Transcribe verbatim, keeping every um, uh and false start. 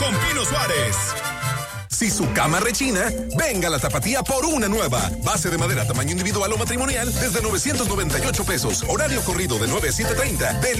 con Pino Suárez. Si su cama rechina, venga a la Tapatía por una nueva. Base de madera tamaño individual o matrimonial desde novecientos noventa y ocho pesos. Horario corrido de nueve a siete treinta. De